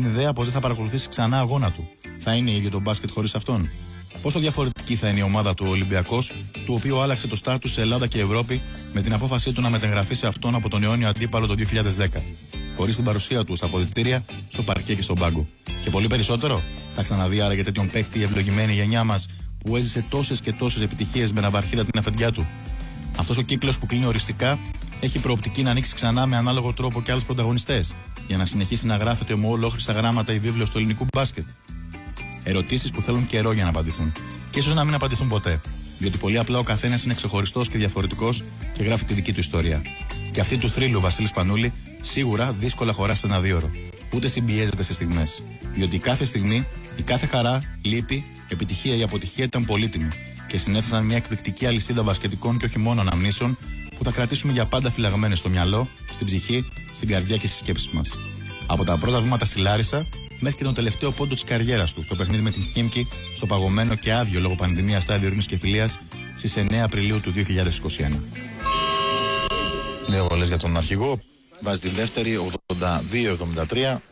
την ιδέα πως δεν θα παρακολουθήσει ξανά αγώνα του. Θα είναι ίδιο το μπάσκετ χωρίς αυτόν? Πόσο διαφορετική θα είναι η ομάδα του Ολυμπιακός, του οποίου άλλαξε το στάτους σε Ελλάδα και Ευρώπη με την απόφασή του να μετεγραφεί σε αυτόν από τον αιώνιο αντίπαλο το 2010. Χωρίς την παρουσία του στα αποδυτήρια, στο παρκέ και στον πάγκο. Και πολύ περισσότερο, θα ξαναδεί άραγε τέτοιον παίκτη η ευλογημένη γενιά μας που έζησε τόσες και τόσες επιτυχίες με ναυαρχίδα την αφεντιά του? Αυτός ο κύκλος που κλείνει οριστικά έχει προοπτική να ανοίξει ξανά με ανάλογο τρόπο και άλλους πρωταγωνιστές, για να συνεχίσει να γράφεται με ολόχρυστα γράμματα η βίβλος του ελληνικού μπάσκετ. Ερωτήσεις που θέλουν καιρό για να απαντηθούν. Και ίσως να μην απαντηθούν ποτέ. Διότι πολύ απλά ο καθένας είναι ξεχωριστός και διαφορετικός και γράφει τη δική του ιστορία. Και αυτή του θρύλου Βασίλη Σπανούλη σίγουρα δύσκολα χωρά σε ένα δίωρο. Ούτε συμπιέζεται σε στιγμές. Διότι κάθε στιγμή, η κάθε χαρά, λύπη, επιτυχία ή αποτυχία ήταν πολύτιμη και συνέθεσαν μια εκπληκτική αλυσίδα μπασκετικών και όχι μόνο αναμνήσεων που θα κρατήσουμε για πάντα φυλαγμένες στο μυαλό, στην ψυχή, στην καρδιά και στις σκέψεις μας. Από τα πρώτα βήματα στη Λάρισα μέχρι και τον τελευταίο πόντο της καριέρας του στο παιχνίδι με την Χίμκι στο παγωμένο και άδειο λόγω πανδημίας στάδιο Ειρήνης και Φιλίας στις 9 Απριλίου του 2021. Δύο βολές για τον αρχηγό. Βάζει τη δεύτερη, 82-73.